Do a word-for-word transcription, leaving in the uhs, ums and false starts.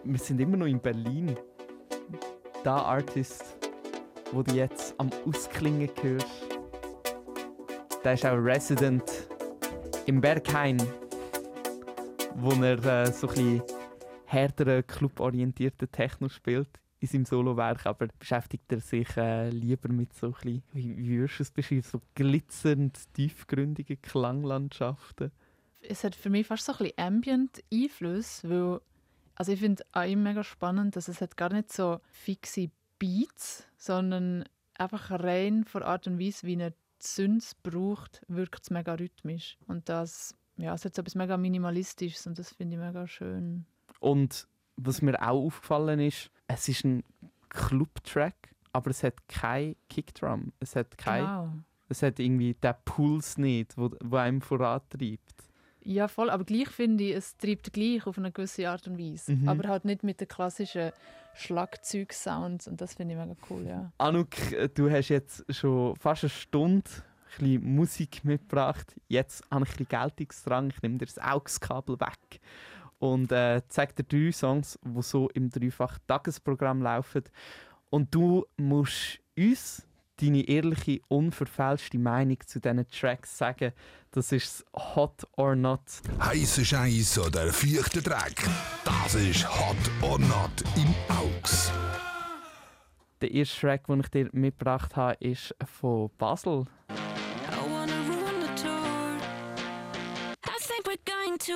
wir sind immer noch in Berlin. Der Artist, den du jetzt am Ausklingen hörst, der ist auch Resident im Berghain, wo er äh, so ein bisschen härteren, cluborientierten Techno spielt in seinem Solowerk, aber beschäftigt er sich äh, lieber mit so ein bisschen, wie, wie würdest du es beschreiben, so glitzernd tiefgründigen Klanglandschaften. Es hat für mich fast so ein bisschen Ambient-Einfluss, weil also ich finde auch immer mega spannend, dass es hat gar nicht so fixe Beats, sondern einfach rein von Art und Weise, wie er die Synths braucht, wirkt es mega rhythmisch. Und das, ja, es hat so etwas mega Minimalistisches und das finde ich mega schön. Und was mir auch aufgefallen ist, es ist ein Club-Track, aber es hat keine Kickdrum. Es hat kein, Genau. es hat irgendwie den Puls nicht, wo, wo einem vorantreibt. Ja, voll. Aber gleich finde ich, es treibt gleich auf eine gewisse Art und Weise. Mhm. Aber halt nicht mit den klassischen Schlagzeugsounds. Und das finde ich mega cool, ja. Anouk, du hast jetzt schon fast eine Stunde ein bisschen Musik mitgebracht. Jetzt habe ich ein bisschen Geltungsdrang. Ich nehme dir das Augskabel weg und äh, zeige dir drei Songs, die so im Dreifach-Tagesprogramm laufen. Und du musst uns deine ehrliche, unverfälschte Meinung zu diesen Tracks sagen. Das ist Hot or Not. Heißer Scheiß oder feuchter Dreck. Das ist Hot or Not im Augs. Der erste Track, den ich dir mitgebracht habe, ist von Basel.